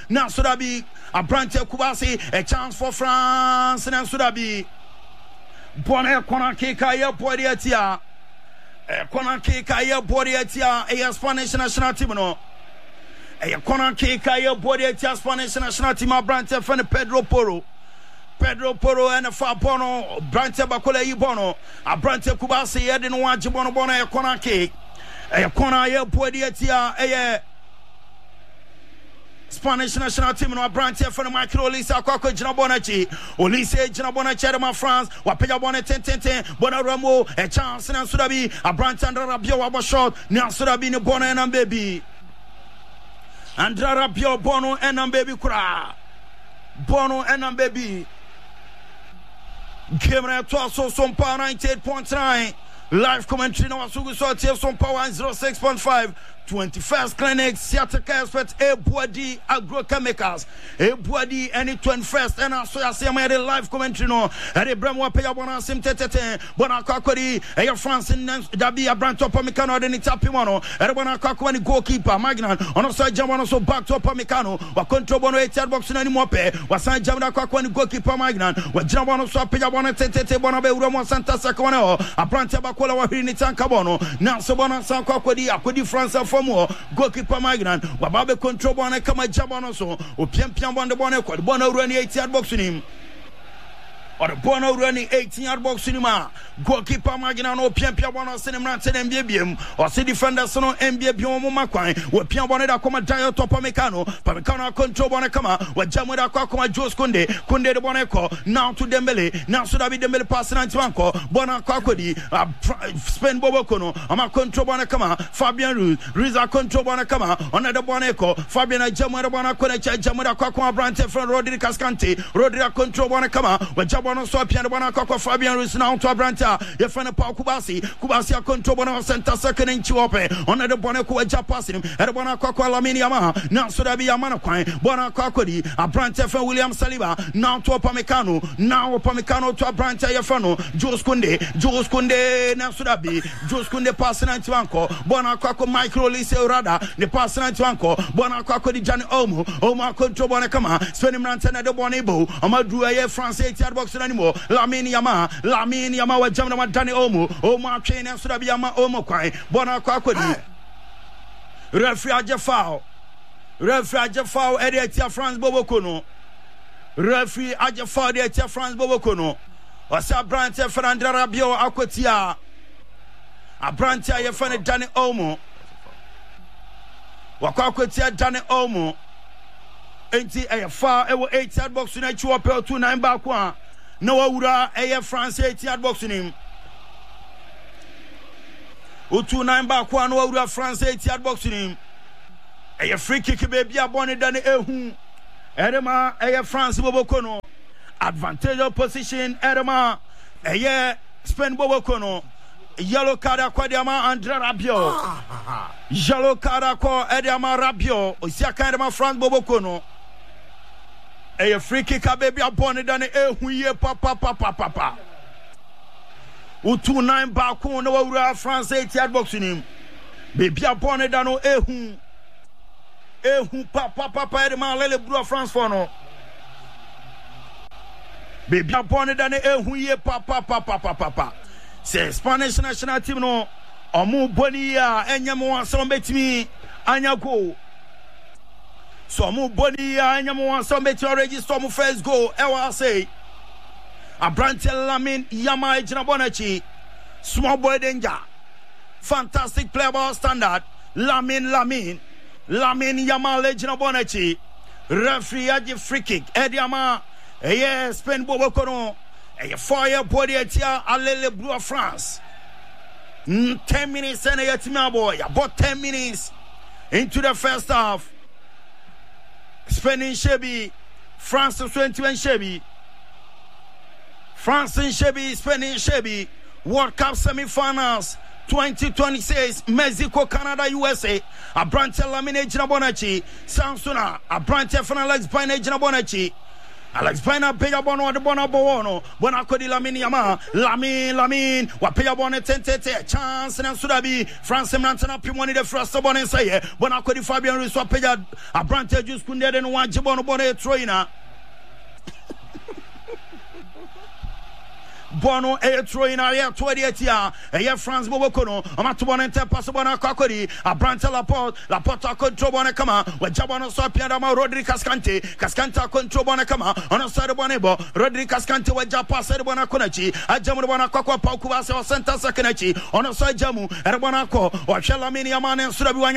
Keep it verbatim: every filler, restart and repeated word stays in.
Now so that be a branch of Kubasi, a chance for France, and so that be Bonne Konakika, your body at ya. Konakika, your body at ya, a Spanish national team. No, a Konakika, your body at ya, Spanish national team, a branch of Pedro Porro. Pedro Porro and a Fabono, Brante Bacola Ibono, a Brante Kubasi, I didn't want Jibono Bona, a corner cake, a corner, a Podiatia, a Spanish national team, no Brante for the micro Lisa Coco Ginabonachi, Olise Ginabonachi, my France, Wapia Bonnet ten ten ten, Bonaramo, a chance and Sudabi, a Brante and Rabio Abashot, Nan Sudabi, no Bono and baby. Andra Rabio Bono and baby Kura Bono and baby. Game at also some power ninety-eight point nine. Live commentary now. So we saw some power zero six point five. twenty-first clinic, Seattle Expert, Ebuadi Agrochemicals, Ebuadi, any twenty-first, and also I say my live commentary no, and a Bremwa Payabona Sim Tete, Bonacakori, a France in Dabi, a branch of Pamicano, and it's Tapimano, and Bonacakoni goalkeeper, Magnan, on also Jamano, so back to Pamicano, or control Bono, a third box in any more pay, was San Jamana Kakoni goalkeeper Magnan, what Jamano so Payabona Tete, Bonabe, Romo Santa Sacono, a branch of Bacola, in its Ancabono, now so Bona San Kakodi, Akodi France for more, goalkeeper Magnan, Wababe control Bona Kama Jamano, so, or Piam Piam Bonda Bona, Bono running eight yard box in him. Or the Bono running eighteen yard box in him. Goalkeeper Magnan, or Piam Piam Bona, Cinema, and M B M, or City Defender, Sono, M B M, Maquine, or Piam Bonda, Coma Dial Topa Mecano, Pamecano control Bona Kama, what Jamada Kakoma, Jos Kunde, Kunde de Boneco, now to Dembele, now should I be Dembele passing on to Anko, Bona Kakodi, Spain Bobocono, Ama control Bona Kama, Fabian Ruiz, Riza control Bona Kama, another Boneco, Fabian Jamada Bona Konecha, Jamada Kakoma Brante from Rodrigo Cascante, Rodrigo control Bona Kama, what Jabano Sopian Bona Kaka, Fabian Ruiz now to Branta, your friend Paul Kubasi, Kubasi control Bona Center second in Chiope, another Boneco, Japassing, and Bona Kaka Lamini now should I be a Manaquine, Bona Kakodi, a Brante from William Saliba, now to Pamecano, now Pamecano to a Brante Yafano, Jos Kunde, Jos Kunde, now should I be, Jos Kunde passing on to Anko, Bona Kaka Micro Lise Rada, the passing on to Anko, Bona Kaka di Johnny Omo, Oma control Bona Kama, spending Rantana de Bonebo, Amadou Aye France eight yard box anymore, Lamini Yama, Lamini Yama, Jamna Danny Omo, Oma Chain and Sudabiyama Omo Kwai, Bona Kaka. Referee Ajafao, Referee Ajafao, Edia France Bobokono, Referee Ajafao, Edia France Bobokono, Osa Brante Fernanda Rabio Aquatia, a Brante Ayafane Danny Omo, Wakwatia Danny Omo, Enti Ayafa, Ewo eight yard box in a Chuapel two nine back one, Noah Ura, Aya France eight yard box in him. Utu nine back one over France eight yard box in him. A free kick baby a bonnet than a Edema a France Bobokono. Advantageous position Edema a year spend Bobokono. Yellow card Aquadiama Andra Rabio. Yellow card Aqua Ediama Rabio. Usiaka Edema France Bobokono. A free kick baby a bonnet than a ye papa papa papa. Utu nine back on over France eight yard box in him. Baby a bonnet dano ehu. Ehu papa papa edema lele blue France for no. Baby a bonnet dano ehu ye papa papa papa papa. Say Spanish national team no. Omu bonia enyamo wansam betimi anya go. So omu bonia enyamo wansam betimi register omu first goal. Ewa say. Abrante Lamin Yama Jinabonachi, small boy danger, fantastic player ball standard. Lamin Lamin, Lamin Yama Jinabonachi, referee Aji free kick. Ediama, a Spain Bobokono, a fire body at ya Alele Blue France. Ten minutes and a yatima boy, about ten minutes into the first half. Spain in Shebi, France twenty-one Shebi. France in Shebi, Spain in Shebi, World Cup semi-finals twenty twenty-six, Mexico, Canada, U S A, Abrante Lamine Jinabonachi, Samsuna, Abrante Fanalex Pine Jinabonachi, Alex Pena paya bono de bono bono bona kodi Lamine Yamal Lamine Lamine wa paya bono tentete chance na Sudabi France Mantana Pimoni de Frasta bono say bona kodi Fabian Ruiz wa paya Abrante Jus kunde de no wanje bono bono troina Bono e troina ya twenty-eight ya e France Bobokono amatobono ente passo bono kakodi Abrante Laporte Laporte control bono kama wa jabono so piada ma Rodri Cascante Cascante control bono kama ono side bono bo Rodri Cascante wa japa side bono konachi ajamu bono kwakwa pauku ba se center sekenachi ono side jamu e bono ko o Lamine Yamal en Surabi